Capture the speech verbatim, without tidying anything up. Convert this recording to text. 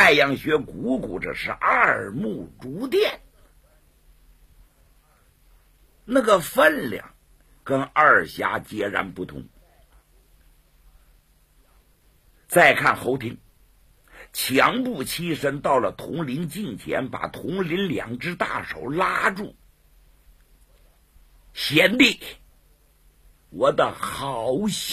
太阳穴鼓鼓着是二目逐电，那个分量跟二侠截然不同。再看侯廷，强步欺身到了佟林近前，把佟林两只大手拉住。贤弟，我的好兄